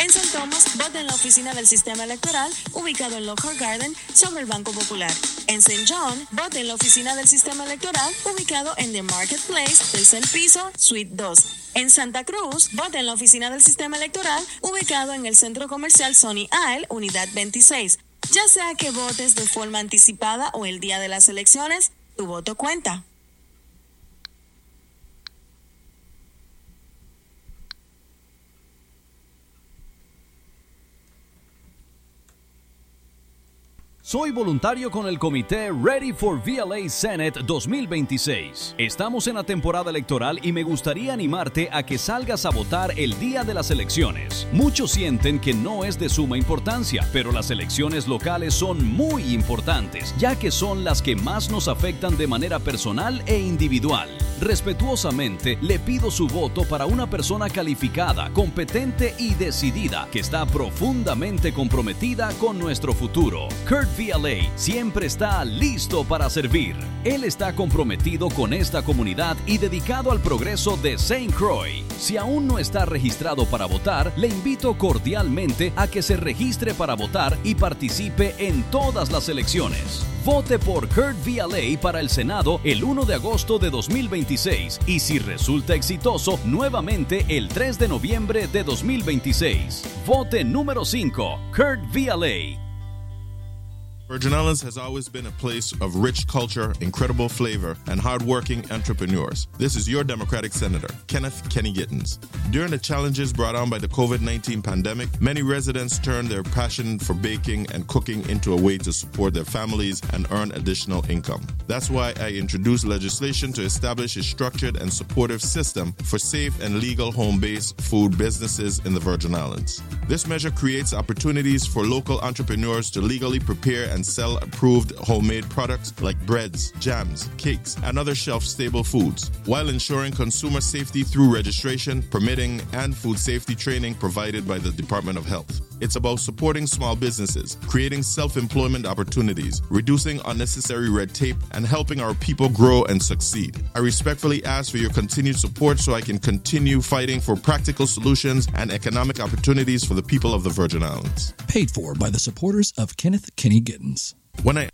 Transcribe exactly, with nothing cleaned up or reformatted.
En San Tomás, vota en la oficina del sistema electoral, ubicado en Lockhart Garden, sobre el Banco Popular. En Saint John, vota en la oficina del sistema electoral, ubicado en The Marketplace, tercer piso, suite dos. En Santa Cruz, vota en la oficina del sistema electoral, ubicado en el centro comercial Sony Isle, unidad veintiséis. Ya sea que votes de forma anticipada o el día de las elecciones, tu voto cuenta. Soy voluntario con el comité Ready for V L A Senate dos mil veintiséis. Estamos en la temporada electoral y me gustaría animarte a que salgas a votar el día de las elecciones. Muchos sienten que no es de suma importancia, pero las elecciones locales son muy importantes, ya que son las que más nos afectan de manera personal e individual. Respetuosamente, le pido su voto para una persona calificada, competente y decidida, que está profundamente comprometida con nuestro futuro. Kurt V L A siempre está listo para servir. Él está comprometido con esta comunidad y dedicado al progreso de Saint Croix. Si aún no está registrado para votar, le invito cordialmente a que se registre para votar y participe en todas las elecciones. Vote por Kurt V L A para el Senado el primero de agosto de dos mil veintiséis y si resulta exitoso, nuevamente el tres de noviembre de dos mil veintiséis. Vote número cinco, Kurt V L A. Virgin Islands has always been a place of rich culture, incredible flavor, and hardworking entrepreneurs. This is your Democratic Senator, Kenneth Kenny Gittens. During the challenges brought on by the COVID nineteen pandemic, many residents turned their passion for baking and cooking into a way to support their families and earn additional income. That's why I introduced legislation to establish a structured and supportive system for safe and legal home-based food businesses in the Virgin Islands. This measure creates opportunities for local entrepreneurs to legally prepare and sell approved homemade products like breads, jams, cakes, and other shelf-stable foods, while ensuring consumer safety through registration, permitting, and food safety training provided by the Department of Health. It's about supporting small businesses, creating self-employment opportunities, reducing unnecessary red tape, and helping our people grow and succeed. I respectfully ask for your continued support so I can continue fighting for practical solutions and economic opportunities for the people of the Virgin Islands. Paid for by the supporters of Kenneth Kenny Gittens. When I